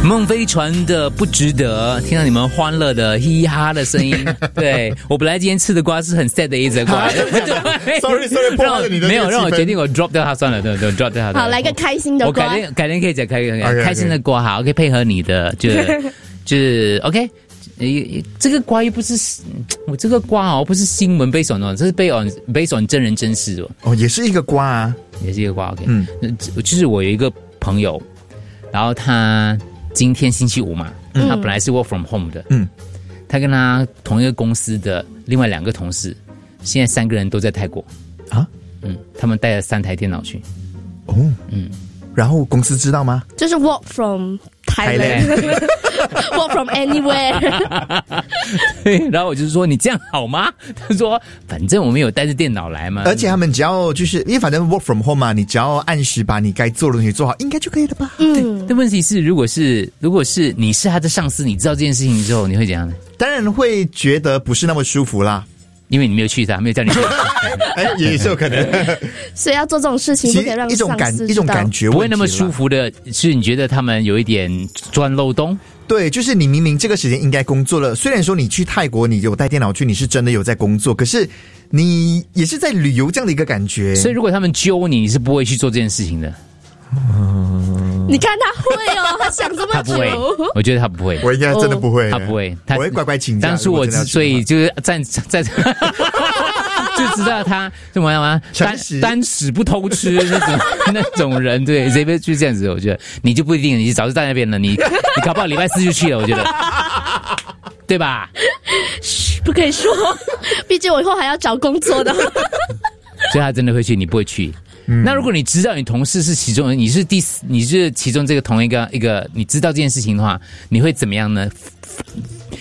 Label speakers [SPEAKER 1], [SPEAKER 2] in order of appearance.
[SPEAKER 1] 梦飞船的不值得，听到你们欢乐的嘻嘻哈哈的声音。对，我本来今天吃的瓜是很 sad 的一则瓜。
[SPEAKER 2] sorry， 破坏了你的
[SPEAKER 1] 没有让我决定我 drop 掉它算了，对 drop 掉它。
[SPEAKER 3] 好，来个开心的瓜。
[SPEAKER 1] 我改天可以讲开心的瓜，好，可以配合你的，就是 OK。这个瓜又不是我这个瓜不是新闻based on，这是 based on 真人真事
[SPEAKER 2] 哦，也是一个瓜啊，
[SPEAKER 1] 也是一个瓜 OK。就是我有一个朋友，然后他今天星期五嘛，他本来是 work from home 的，他跟他同一个公司的另外2个同事，现在3个人都在泰国啊，他们带了3台电脑去，
[SPEAKER 2] 然后公司知道吗？
[SPEAKER 3] 就是 work from Thailand。Work from anywhere
[SPEAKER 1] 对，然后我就说你这样好吗？他说反正我们有带着电脑来嘛，
[SPEAKER 2] 而且他们只要就是因为反正 work from home 嘛，你只要按时把你该做的东西做好，应该就可以了吧？
[SPEAKER 1] 但问题是，如果是你是他的上司，你知道这件事情之后，你会怎样呢？
[SPEAKER 2] 当然会觉得不是那么舒服啦。
[SPEAKER 1] 因为你没有去他，没有叫你去，
[SPEAKER 2] 也是有可能。
[SPEAKER 3] 所以要做这种事情，不可以让上司
[SPEAKER 2] 一种感觉
[SPEAKER 1] 不会那么舒服的，是你觉得他们有一点钻漏洞。
[SPEAKER 2] 对，就是你明明这个时间应该工作了，虽然说你去泰国你有带电脑去，你是真的有在工作，可是你也是在旅游这样的一个感觉。
[SPEAKER 1] 所以如果他们揪你，你是不会去做这件事情的。
[SPEAKER 3] 你看他会哦，他想这么久。
[SPEAKER 1] 他不会，我觉得他不会。
[SPEAKER 2] 我应该真的不会，
[SPEAKER 1] 他不会，
[SPEAKER 2] 我会乖乖请假。
[SPEAKER 1] 当初我之所以就是在就知道他怎么样吗？单屎不偷吃那种人，对，这边就是这样子。我觉得你就不一定，你早就在那边了，你搞不好礼拜4就去了，我觉得，对吧？
[SPEAKER 3] 嘘，不可以说，毕竟我以后还要找工作的。
[SPEAKER 1] 所以他真的会去，你不会去。那如果你知道你同事是其中，你是其中这个同一个，你知道这件事情的话，你会怎么样呢？